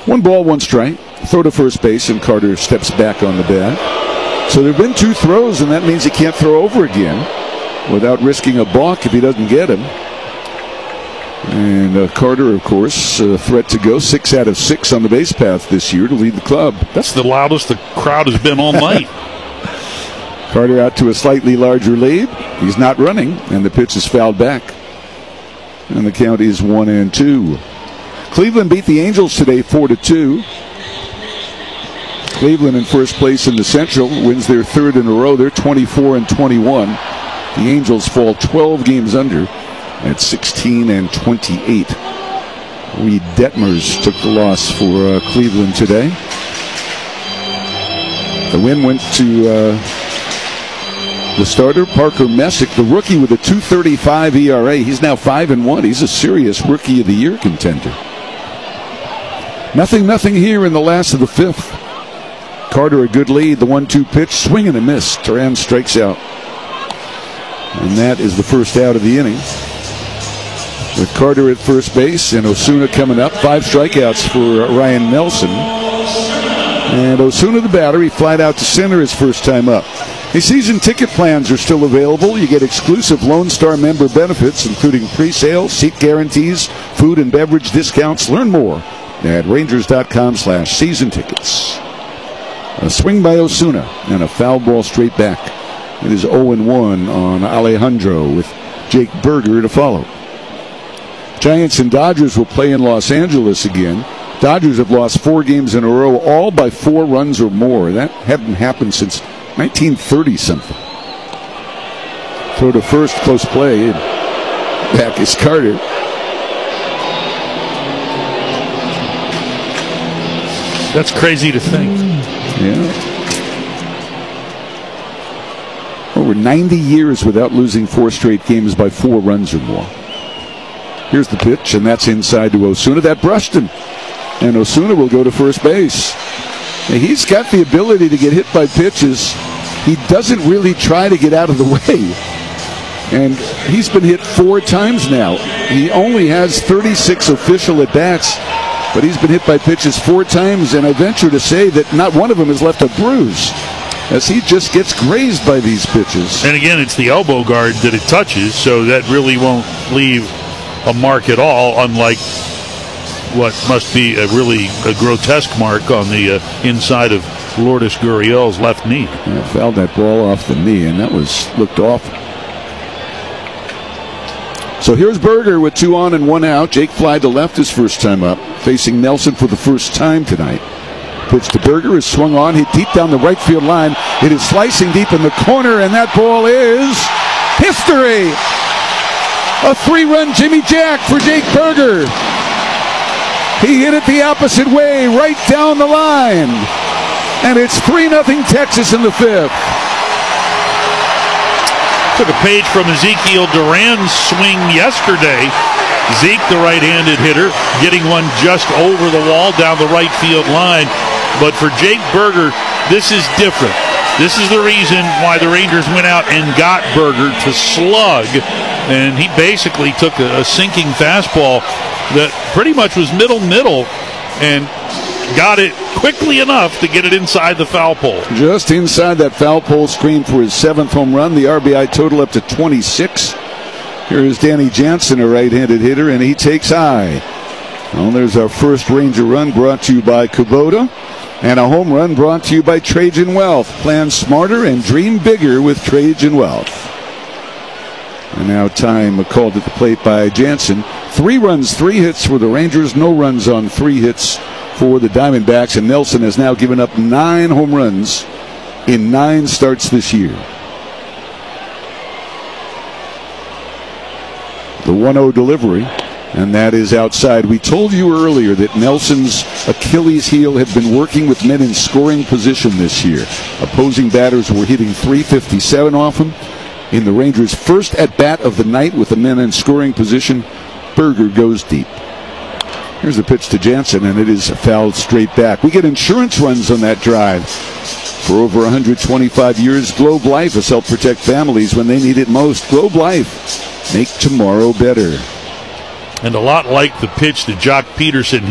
1 ball, 1 strike. Throw to first base, and Carter steps back on the bat. So there have been 2 throws, and that means he can't throw over again without risking a balk if he doesn't get him. And Carter, of course, a threat to go 6 out of 6 on the base path this year to lead the club. That's the loudest the crowd has been all night. Carter out to a slightly larger lead. He's not running, and the pitch is fouled back. And the count is 1-2. Cleveland beat the Angels today 4-2. Cleveland in first place in the Central, wins their 3rd in a row. They're 24-21. The Angels fall 12 games under at 16-28. Reed Detmers took the loss for Cleveland today. The win went to the starter, Parker Messick, the rookie with a 2.35 ERA. He's now 5-1. He's a serious Rookie of the Year contender. Nothing here in the last of the 5th. Carter a good lead. The 1-2 pitch, swing and a miss. Turan strikes out. And that is the first out of the inning. With Carter at first base and Osuna coming up. 5 strikeouts for Ryan Nelson. And Osuna the batter. He flied out to center his first time up. His season ticket plans are still available. You get exclusive Lone Star member benefits, including pre-sale, seat guarantees, food and beverage discounts. Learn more at Rangers.com/season tickets. A swing by Osuna and a foul ball straight back. It is 0-1 on Alejandro with Jake Burger to follow. Giants and Dodgers will play in Los Angeles again. Dodgers have lost 4 games in a row, all by 4 runs or more. That hadn't happened since 1930-something. Throw to first, close play. And back is Carter. That's crazy to think. Yeah. Over 90 years without losing 4 straight games by 4 runs or more. Here's the pitch, and that's inside to Osuna. That brushed him. And Osuna will go to first base. Now, he's got the ability to get hit by pitches. He doesn't really try to get out of the way. And he's been hit 4 times now. He only has 36 official at-bats, but he's been hit by pitches 4 times, and I venture to say that not one of them has left a bruise, as he just gets grazed by these pitches. And again, it's the elbow guard that it touches, so that really won't leave a mark at all, unlike what must be a grotesque mark on the inside of Lourdes Gurriel's left knee. Yeah, fouled that ball off the knee, and that looked awful. So here's Burger with 2 on and 1 out. Jake fly to left his first time up, facing Nelson for the first time tonight. Pitch to Burger is swung on, hit deep down the right field line. It is slicing deep in the corner, and that ball is history. A 3-run Jimmy Jack for Jake Burger. He hit it the opposite way, right down the line. And it's 3-0 Texas in the 5th. Took a page from Ezekiel Duran's swing yesterday. Zeke, the right-handed hitter, getting one just over the wall down the right field line. But for Jake Burger, this is different. This is the reason why the Rangers went out and got Burger to slug. And he basically took a sinking fastball that pretty much was middle and got it quickly enough to get it inside the foul pole. Just inside that foul pole screen for his 7th home run. The RBI total up to 26. Here is Danny Jansen, a right-handed hitter, and he takes high. Well, there's our first Ranger run brought to you by Kubota, and a home run brought to you by Trajan Wealth. Plan smarter and dream bigger with Trajan Wealth. And now time called at the plate by Jansen. 3 runs, 3 hits for the Rangers. No runs on 3 hits for the Diamondbacks. And Nelson has now given up 9 home runs in 9 starts this year. The 1-0 delivery, and that is outside. We told you earlier that Nelson's Achilles heel had been working with men in scoring position this year. Opposing batters were hitting .357 off him. In the Rangers' first at-bat of the night with the men in scoring position, Burger goes deep. Here's the pitch to Jansen, and it is fouled straight back. We get insurance runs on that drive. For over 125 years, Globe Life has helped protect families when they need it most. Globe Life, make tomorrow better. And a lot like the pitch that Jock Peterson